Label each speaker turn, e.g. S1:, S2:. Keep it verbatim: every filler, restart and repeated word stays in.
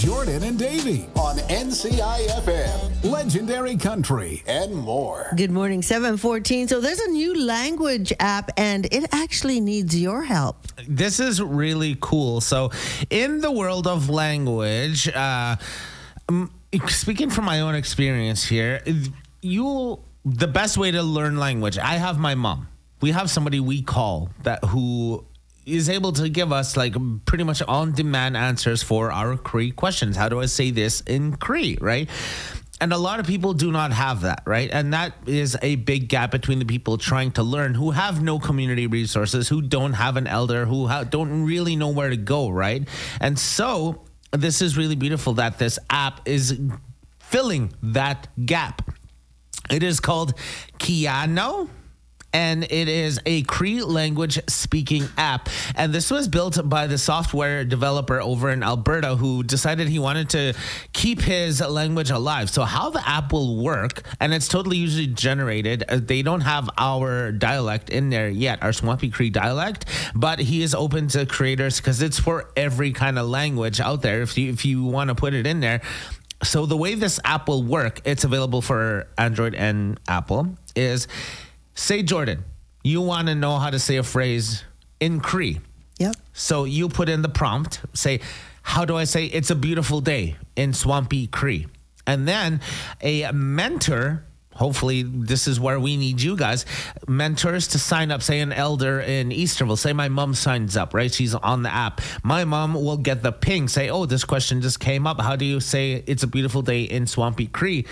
S1: Jordan and Davey on N C I F M, Legendary Country, and more.
S2: Good morning, seven fourteen. So there's a new language app, and it actually needs your help.
S3: This is really cool. So in the world of language, uh, um, speaking from my own experience here, you the best way to learn language, I have my mom. We have somebody we call that who is able to give us like pretty much on-demand answers for our Cree questions. How do I say this in Cree, right? And a lot of people do not have that, right? And that is a big gap between the people trying to learn who have no community resources, who don't have an elder, who ha- don't really know where to go, right? And so this is really beautiful that this app is filling that gap. It is called Kiano, and it is a Cree language speaking app. And this was built by the software developer over in Alberta who decided he wanted to keep his language alive. So how the app will work, and it's totally user generated. Uh, they don't have our dialect in there yet, our Swampy Cree dialect, but he is open to creators because it's for every kind of language out there if you, if you want to put it in there. So the way this app will work, it's available for Android and Apple, is say, Jordan, you want to know how to say a phrase in Cree.
S2: Yep.
S3: So you put in the prompt, say, how do I say it's a beautiful day in Swampy Cree? And then a mentor, hopefully this is where we need you guys, mentors to sign up, say an elder in Easterville, say my mom signs up, right? She's on the app. My mom will get the ping, say, oh, this question just came up. How do you say it's a beautiful day in Swampy Cree?